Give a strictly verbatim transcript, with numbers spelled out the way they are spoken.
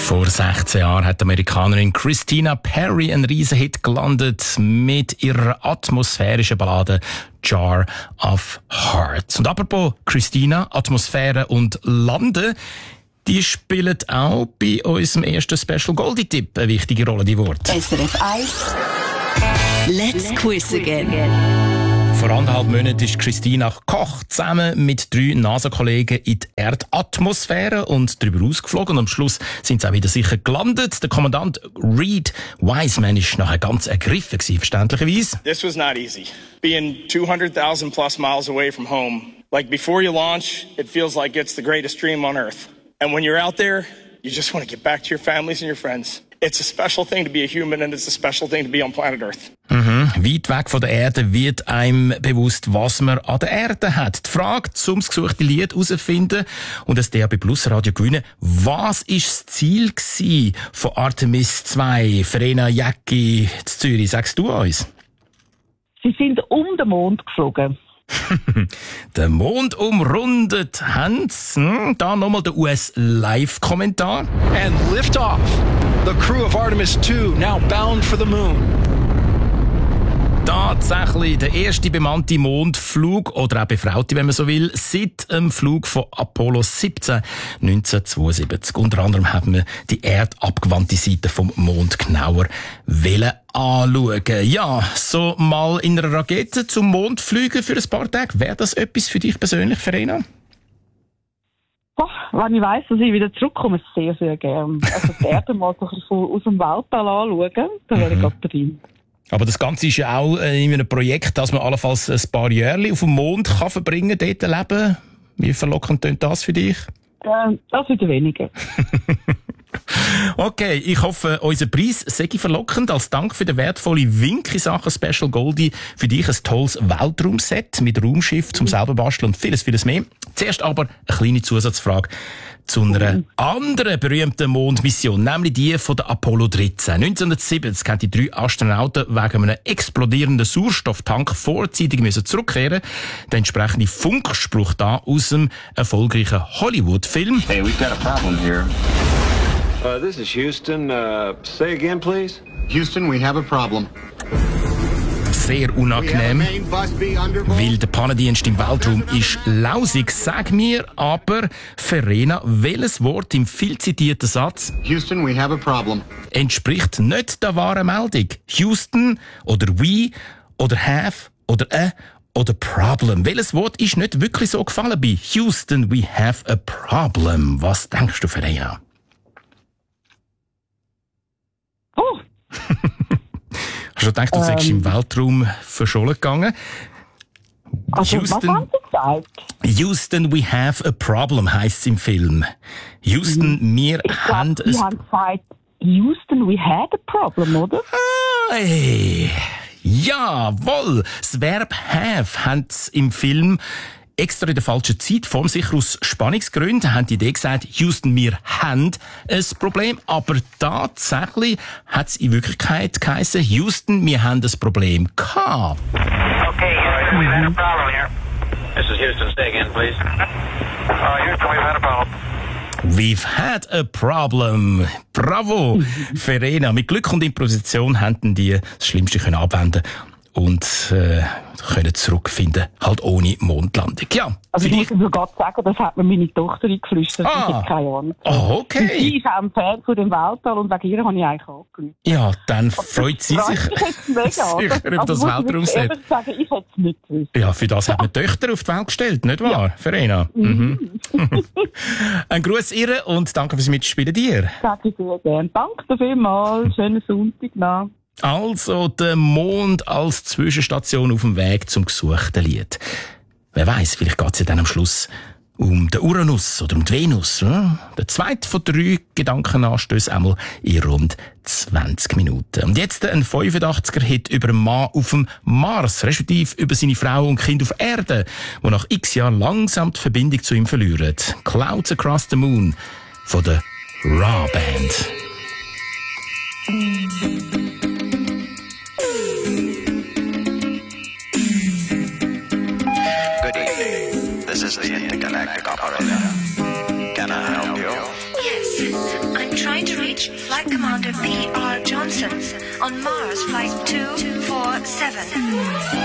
Vor sechzehn Jahren hat die Amerikanerin Christina Perri einen Riesenhit gelandet mit ihrer atmosphärischen Ballade Jar of Hearts. Und apropos Christina, Atmosphäre und Landen, die spielen auch bei unserem ersten Special Goldie-Tipp eine wichtige Rolle, die Worte. S R F eins Let's Quiz Again. Vor anderthalb Monaten ist Christina Koch zusammen mit drei NASA-Kollegen in die Erdatmosphäre und darüber ausgeflogen. Und am Schluss sind sie auch wieder sicher gelandet. Der Kommandant Reed Wiseman war nachher ganz ergriffen, verständlicherweise. This was not easy. Being two hundred thousand plus miles away from home. Like before you launch, it feels like it's the greatest dream on Earth. And when you're out there, you just want to get back to your families and your friends. It's a special thing to be a human and it's a special thing to be on planet Earth. Mhm. Weit weg von der Erde wird einem bewusst, was man an der Erde hat. Die Frage, um das gesuchte Lied herauszufinden und das D A B Plus Radio gewinnen, was war das Ziel gewesen von Artemis zwei, Verena Jäcki in Zürich? Sagst du uns? Sie sind um den Mond geflogen. Den Mond umrundet haben sie. Hm, da nochmal der U S-Live-Kommentar. And liftoff. The crew of Artemis two now bound for the moon. Tatsächlich der erste bemannte Mondflug, oder auch befraute, wenn man so will, seit dem Flug von Apollo siebzehn neunzehnhundertzweiundsiebzig. Unter anderem haben wir die erdabgewandte Seite vom Mond genauer wollen anschauen. Ja, so mal in einer Rakete zum Mond fliegen für ein paar Tage, wäre das etwas für dich persönlich, Verena? Oh, wenn ich weiss, dass ich wieder zurückkomme, sehr, sehr gern. Also die Erde mal so ein bisschen aus dem Weltall anschauen, dann wäre ich gerade drin. Aber das Ganze ist ja auch in einem Projekt, dass man allenfalls ein paar Jahre auf dem Mond kann verbringen, dort leben. Wie verlockend klingt das für dich? Äh, das wieder weniger. Okay, ich hoffe, unser Preis sei verlockend. Als Dank für den wertvollen Wink in Sachen Special Goldie für dich ein tolles Weltraumset mit Raumschiff zum selber basteln und vieles, vieles mehr. Zuerst aber eine kleine Zusatzfrage zu einer anderen berühmten Mondmission, nämlich die von der Apollo dreizehn. neunzehnhundertsiebzig haben die drei Astronauten wegen einem explodierenden Sauerstofftank vorzeitig müssen zurückkehren. Der entsprechende Funkspruch da aus dem erfolgreichen Hollywood-Film. Hey, we've got a problem here. Uh, this is Houston. Uh, say again, please. Houston, we have a problem. Sehr unangenehm, weil der Pannendienst im Weltraum ist lausig. Sag mir aber, Verena, welches Wort im viel zitierten Satz Houston, we have a problem entspricht nicht der wahren Meldung? Houston oder we oder have oder a oder problem? Welches Wort ist nicht wirklich so gefallen bei Houston, we have a problem? Was denkst du, Verena? Oh! Hast du gedacht, du ähm. seist im Weltraum verschollen gegangen? Also, Houston, was haben Sie gesagt? Houston, we have a problem, heisst es im Film. Houston, mhm. wir ich glaub, haben Sie haben gesagt, Houston, we had a problem, oder? Hey. Jawohl! Das Verb have haben sie im Film extra in der falschen Zeit, vor allem sicher aus Spannungsgründen, haben die Idee gesagt, Houston, wir haben ein Problem, aber tatsächlich hat es in Wirklichkeit geheißen, Houston, wir haben ein Problem gehabt. Okay, Houston, we've had a problem here. This is Houston, say again, please. Uh, Houston, we've had a problem. We've had a problem. Bravo, Verena. Mit Glück und Improvisation haben die das Schlimmste können abwenden und äh, können zurückfinden, halt ohne Mondlandung. Ja, also ich muss dir gerade sagen, das hat mir meine Tochter eingeflüstert, ah. Ich habe keine Ahnung. Oh, okay. Sie ist auch ein Fan von dem Weltall und wegen ihr habe ich eigentlich angerufen. Ja, dann freut sie sich sicher über das Weltraumset. Ich sagen, ich hätte es nicht gewusst. Ja, für das hat man Töchter auf die Welt gestellt, nicht wahr, ja. Verena? Mhm. Ein Gruß ihr und danke fürs Mitspielen dir. Danke sehr gerne. Danke vielmals. Schönen Sonntag noch. Also der Mond als Zwischenstation auf dem Weg zum gesuchten Lied. Wer weiß, vielleicht geht es ja dann am Schluss um den Uranus oder um die Venus. Ja? Der zweite von drei Gedankenanstößen einmal in rund zwanzig Minuten. Und jetzt ein fünfundachtziger-Hit über einen Mann auf dem Mars, respektive über seine Frau und Kind auf Erde, die nach x Jahren langsam die Verbindung zu ihm verlieren. Clouds Across the Moon von der Raw Band. This is the intergalactic operator. Can I help you? Yes, I'm trying to reach Flight Commander P R Johnson on Mars Flight two four seven.